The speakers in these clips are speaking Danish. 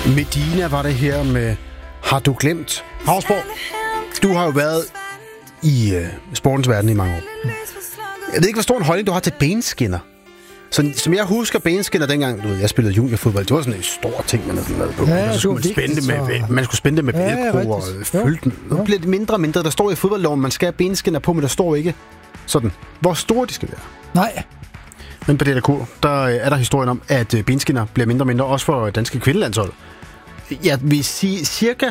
Medina var det her med Har du glemt? Havsborg, du har jo været i sportens verden i mange år. Jeg ved ikke, hvor stor en holdning du har til benskinner. Så, som jeg husker benskinner dengang, jeg spillede juniorfodbold, det var sådan en stor ting, man havde lavet på. Ja, så skulle man skulle spænde det med velcro og fylde den. Nu bliver det mindre og mindre. Der står i fodboldloven, man skal have benskinner på, men der står ikke sådan, hvor store de skal være. Nej. Men på DRK, der er der historien om, at benskinner bliver mindre og mindre, også for danske kvindelandshold. Jeg vil sige cirka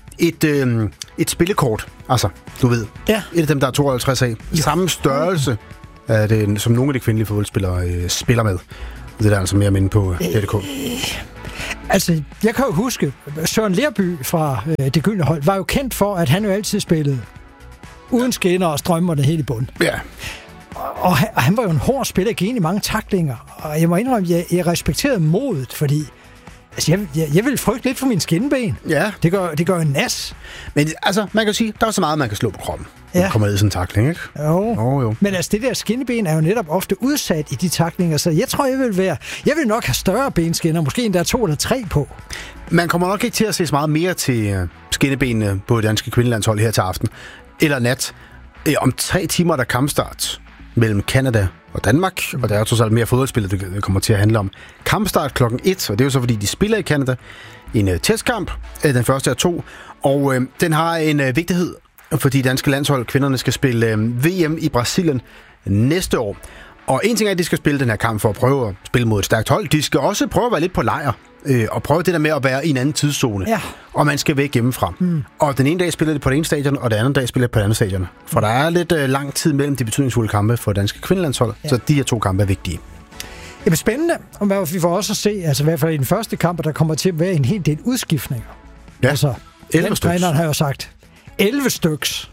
et spillekort, altså, du ved. Ja. Et af dem, der er 52 af. Jo. Samme størrelse af det, som nogle af de kvindelige fodboldspillere spiller med. Det er der altså mere minde på DRK. Altså, jeg kan jo huske, Søren Lerby fra Det Gyldne Hold var jo kendt for, at han jo altid spillede uden skinner og strømmer det hele i bund. Ja. Og han var jo en hård spiller, gik ind i mange tacklinger. Og jeg må indrømme, at jeg respekterede modet, fordi altså, jeg vil frygte lidt for min skinben. Ja. Det gør en nas. Men altså, man kan jo sige, der er så meget, man kan slå på kroppen. Ja. Kommer ned i sådan en tackling, ikke? Jo. Men altså, det der skinneben er jo netop ofte udsat i de tacklinger, så jeg tror, jeg vil nok have større benskinner, måske endda 2 eller 3 på. Man kommer nok ikke til at se så meget mere til skinnebenene på det danske kvindelandshold her til aften. Eller nat. Om 3 timer er der kampstart mellem Canada og Danmark, og der er trods alt mere fodboldspil, det kommer til at handle om. Kampstart klokken 1, og det er jo så, fordi de spiller i Canada. En testkamp, den første er 2, og den har en vigtighed, fordi danske landshold, kvinderne skal spille VM i Brasilien næste år. Og en ting er, at de skal spille den her kamp for at prøve at spille mod et stærkt hold. De skal også prøve at være lidt på lejr, og prøve det der med at være i en anden tidszone. Ja. Og man skal væk hjemmefra. Og den ene dag spiller det på det ene stadion, og den anden dag spiller det på det andet stadion. For der er lidt lang tid mellem de betydningsfulde kampe for danske kvindelandshold, så de her 2 kampe er vigtige. Det er spændende, og vi får også at se, altså i hvert fald i den første kamp, der kommer til at være en hel del udskiftninger. Ja, altså, 11 stykker. Træneren har jo sagt 11 styks.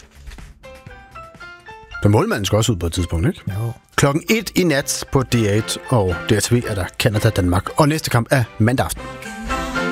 Så målmanden skal også ud på et tidspunkt, ikke? Jo. Klokken 1 i nat på DR1 og DRTV er der Canada-Danmark. Og næste kamp er mandag aften.